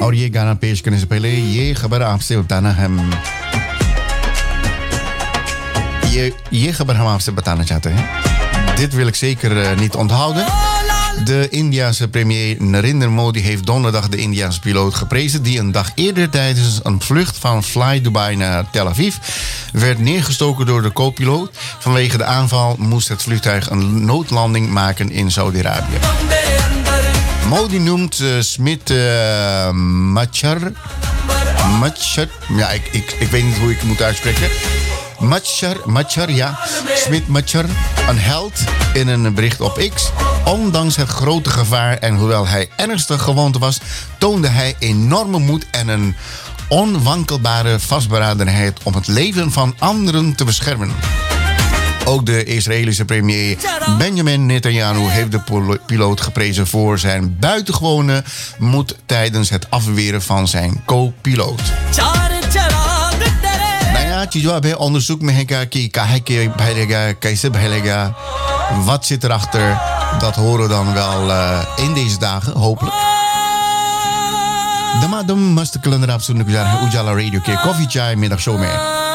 और ये गाना पेश करने से पहले ये खबर आपसे बताना हम ये खबर हम आपसे बताना चाहते हैं. Dit wil ik zeker niet onthouden. De Indiase premier Narendra Modi heeft donderdag de Indiase piloot geprezen die een dag eerder tijdens een vlucht van Fly Dubai naar Tel Aviv werd neergestoken door de co-piloot. Vanwege de aanval moest het vliegtuig een noodlanding maken in Saudi-Arabië. Modi noemt Smit Machar. Ja, ik weet niet hoe ik het moet uitspreken. Machar, ja. Smit Machar, een held in een bericht op X. Ondanks het grote gevaar en hoewel hij ernstig gewond was, toonde hij enorme moed en een onwankelbare vastberadenheid om het leven van anderen te beschermen. Ook de Israëlische premier Benjamin Netanyahu heeft de piloot geprezen voor zijn buitengewone moed tijdens het afweren van zijn co-piloot. चीजों अब onderzoek में है कि काहे के भरेगा कैसे भरेगा wat zit erachter, dat horen we dan wel in deze dagen hopelijk. Damadum must kalender op zo'n Ujala Radio ke koffie chai middagshow mee.